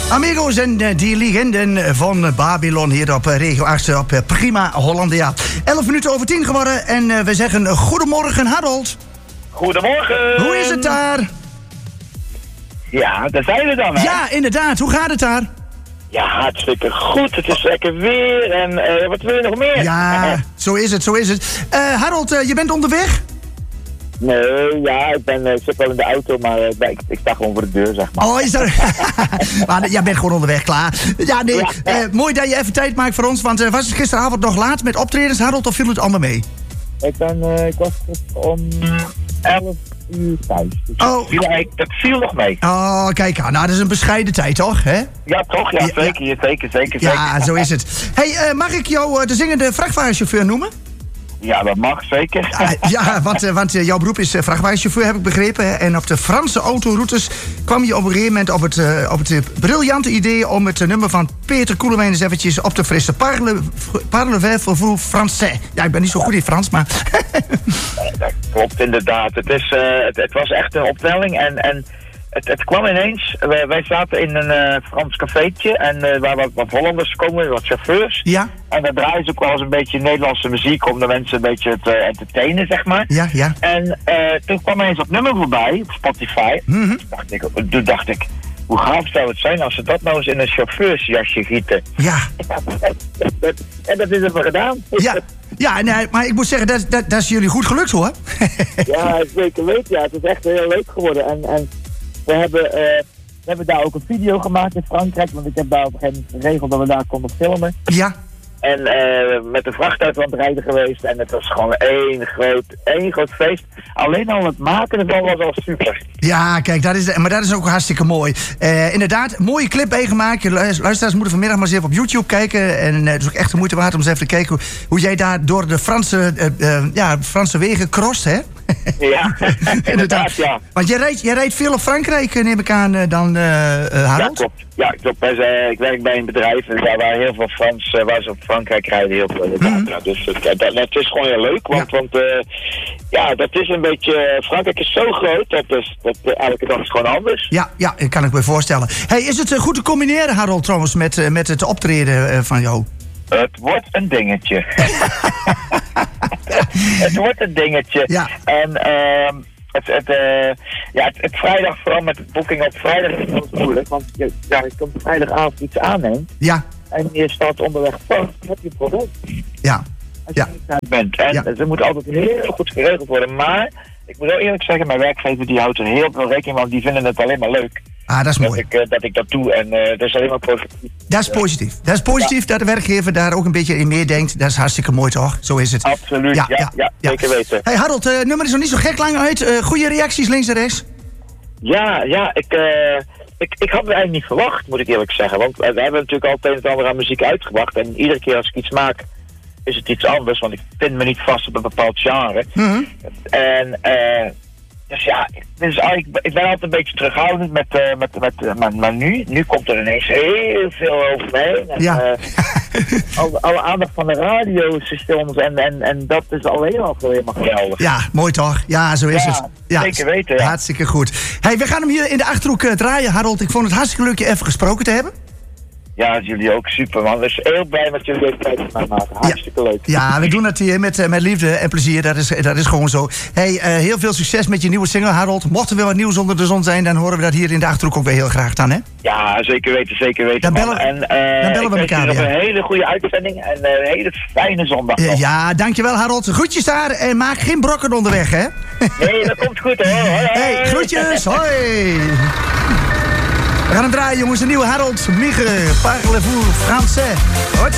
Amigos en die legenden van Babylon hier op regio 8 op Prima Hollandia. 11 minuten over 10 geworden en we zeggen goedemorgen Harold. Goedemorgen. Hoe is het daar? Ja, daar zijn we dan, hè? Ja, inderdaad. Hoe gaat het daar? Ja, hartstikke goed. Het is lekker weer en wat wil je nog meer? Ja, zo is het. Harold, je bent onderweg? Nee, ja, ik zit wel in de auto, maar ik sta gewoon voor de deur, zeg maar. Oh, is dat... maar jij bent gewoon onderweg, klaar. Ja, nee, ja. Mooi dat je even tijd maakt voor ons, want was het gisteravond nog laat met optredens, Harold, of viel het allemaal mee? Ik was om 11 uur thuis. Dus dat viel nog mee. Oh, kijk aan. Nou, dat is een bescheiden tijd, toch? Hè? Ja, toch? Ja, zeker. Ja, zo is het. Hey, mag ik jou de zingende vrachtwagenchauffeur noemen? Ja, dat mag, zeker. Ja, want jouw beroep is vrachtwagenchauffeur, heb ik begrepen. Hè? En op de Franse autoroutes kwam je op een gegeven moment op het briljante idee om het nummer van Peter Koelewijn eens eventjes op te frissen. Parle vous français. Ja, ik ben niet zo goed in Frans, maar... Dat klopt inderdaad. Het was echt een optelling en het kwam ineens. Wij zaten in een Frans cafeetje en waar wat Hollanders komen, wat chauffeurs. Ja. En daar draaien ze ook wel eens een beetje Nederlandse muziek om de mensen een beetje te entertainen, zeg maar. Ja. En toen kwam ineens dat nummer voorbij op Spotify. Mm-hmm. Toen dacht ik, hoe gaaf zou het zijn als ze dat nou eens in een chauffeursjasje gieten. Ja. En dat is het maar gedaan. Ja, nee, maar ik moet zeggen, dat is jullie goed gelukt, hoor. Ja, zeker weten. Ja, het is echt heel leuk geworden. En we hebben daar ook een video gemaakt in Frankrijk, want ik heb daar op een gegeven moment geregeld dat we daar konden filmen. Ja. En met de vrachtauto aan het rijden geweest en het was gewoon één groot feest. Alleen al het maken ervan was al super. Ja, kijk, dat is ook hartstikke mooi. Inderdaad, mooie clip meegemaakt. Luisteraars moeten vanmiddag maar eens even op YouTube kijken. En het is ook echt de moeite waard om eens even te kijken hoe jij daar door de Franse wegen crost, hè? Ja, inderdaad, ja. Want jij rijdt veel op Frankrijk, neem ik aan, dan Harold? Ja, klopt. Ik werk bij een bedrijf en daar waar heel veel waar ze op Frankrijk rijden, heel veel. Mm-hmm. Ja, dus het is gewoon heel leuk, want dat is een beetje... Frankrijk is zo groot, dat elke dag is gewoon anders. Ja, dat kan ik me voorstellen. Hey, is het goed te combineren, Harold, trouwens, met het optreden van jou? Het wordt een dingetje. Het wordt een dingetje. Ja. En het vrijdag, vooral met de boeking op vrijdag, is het moeilijk. Want je komt vrijdagavond iets aanneemt. Ja. En je staat onderweg vast, dan heb je een probleem. Ja. Als je niet thuis bent. En ze moet altijd heel goed geregeld worden. Maar ik moet wel eerlijk zeggen, mijn werkgever die houdt er heel veel rekening mee, want die vinden het alleen maar leuk. Ah, dat is mooi. Dat ik dat doe en dat is alleen maar positief. Dat is positief. Dat is positief dat de werkgever daar ook een beetje in meedenkt. Dat is hartstikke mooi, toch? Zo is het. Absoluut, ja, zeker weten. Hey Harold, het nummer is nog niet zo gek lang uit. Goede reacties links en rechts? Ja, ik had het eigenlijk niet verwacht, moet ik eerlijk zeggen. Want we hebben natuurlijk al het een en ander aan muziek uitgebracht. En iedere keer als ik iets maak, is het iets anders. Want ik vind me niet vast op een bepaald genre. Mm-hmm. En... Dus ja, ik ben altijd een beetje terughoudend maar nu komt er ineens heel veel over mij. En, alle aandacht van de radiostations en dat is alleen al helemaal geweldig. Ja, mooi toch? Ja, zo is het. Ja, zeker weten. Ja. Hartstikke goed. Hey, we gaan hem hier in de Achterhoek draaien, Harold. Ik vond het hartstikke leuk je even gesproken te hebben. Ja, jullie ook super, man. Dus heel blij dat jullie deze tijd van mij maken. Hartstikke leuk. Ja, we doen het hier met liefde en plezier. Dat is gewoon zo. Hey, heel veel succes met je nieuwe single, Harold. Mocht er weer wat nieuws onder de zon zijn, dan horen we dat hier in de Achterhoek ook weer heel graag dan, hè? Ja, zeker weten. Dan bellen we elkaar weer. Een hele goede uitzending en een hele fijne zondag. Ja, dankjewel, Harold. Groetjes daar en maak geen brokken onderweg, hè? Nee, dat komt goed, hoor. Hoi. Hey, groetjes. Hoi. We gaan hem draaien, jongens. De nieuwe Harold Miege. Parle-vous français.